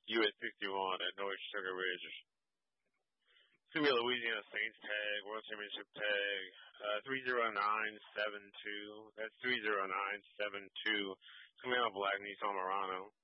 US 61 at North Sugar Ridge. It's gonna be a Louisiana Saints tag, World Championship tag, 30972. That's 30972. It's gonna be on Black Nissan Murano.